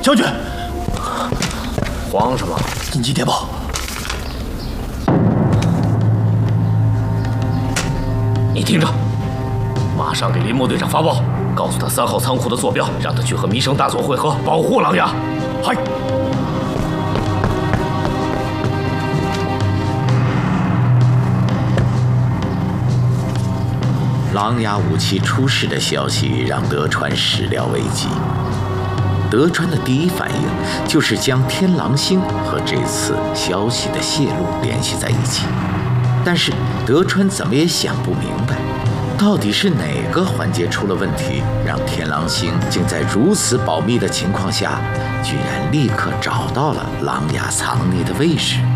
将军， 慌什么？ 紧急电报！ 你听着，马上给林木队长发报，告诉他3号仓库的坐标，让他去和弥生大佐会合，保护狼牙。 嗨。 狼牙武器出事的消息让德川始料未及。德川的第一反应就是将天狼星和这次消息的泄露联系在一起。但是德川怎么也想不明白，到底是哪个环节出了问题，让天狼星竟在如此保密的情况下，居然立刻找到了狼牙藏匿的位置。